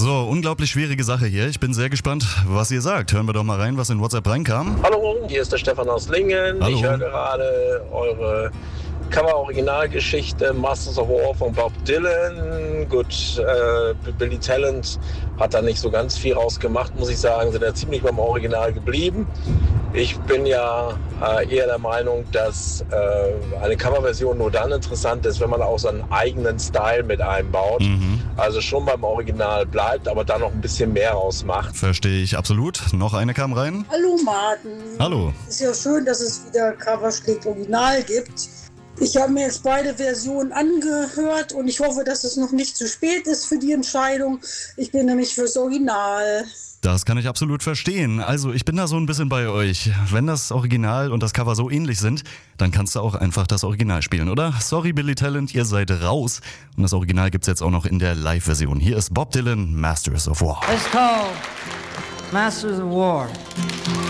So, unglaublich schwierige Sache hier. Ich bin sehr gespannt, was ihr sagt. Hören wir doch mal rein, was in WhatsApp reinkam. Hallo, hier ist der Stefan aus Lingen. Hallo. Ich höre gerade eure Cover-Originalgeschichte Masters of War von Bob Dylan. Gut, Billy Talent hat da nicht so ganz viel rausgemacht, muss ich sagen. Sind ja ziemlich beim Original geblieben. Ich bin ja eher der Meinung, dass eine Coverversion nur dann interessant ist, wenn man auch seinen eigenen Style mit einbaut. Also schon beim Original bleibt, aber dann noch ein bisschen mehr rausmacht. Verstehe ich absolut. Noch eine kam rein. Hallo Martin. Hallo. Ist ja schön, dass es wieder Cover schlägt Original gibt. Ich habe mir jetzt beide Versionen angehört und ich hoffe, dass es noch nicht zu spät ist für die Entscheidung. Ich bin nämlich fürs Original. Das kann ich absolut verstehen. Also ich bin da so ein bisschen bei euch. Wenn das Original und das Cover so ähnlich sind, dann kannst du auch einfach das Original spielen, oder? Sorry Billy Talent, ihr seid raus. Und das Original gibt's jetzt auch noch in der Live-Version. Hier ist Bob Dylan, Masters of War. It's called Masters of War.